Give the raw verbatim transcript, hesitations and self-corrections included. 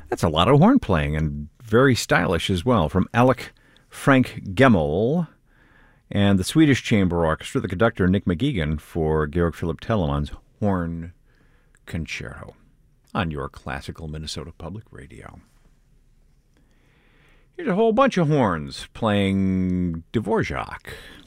That's a lot of horn playing and very stylish as well. From Alec Frank Gemmel and the Swedish Chamber Orchestra, the conductor Nick McGeegan for Georg Philipp Telemann's Horn Concerto on your classical Minnesota Public Radio. Here's a whole bunch of horns playing Dvorak.